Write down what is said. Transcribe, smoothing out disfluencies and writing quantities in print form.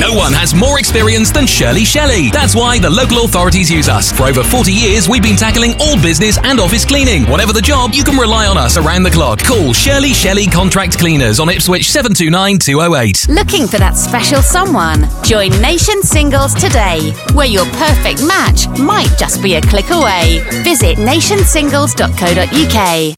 No one has more experience than Shirley Shelley. That's why the local authorities use us. For over 40 years, we've been tackling all business and office cleaning. Whatever the job, you can rely on us around the clock. Call Shirley Shelley Contract Cleaners on Ipswich 729 208. Looking for that special someone? Join Nation Singles today, where your perfect match might just be a click away. Visit nationsingles.co.uk.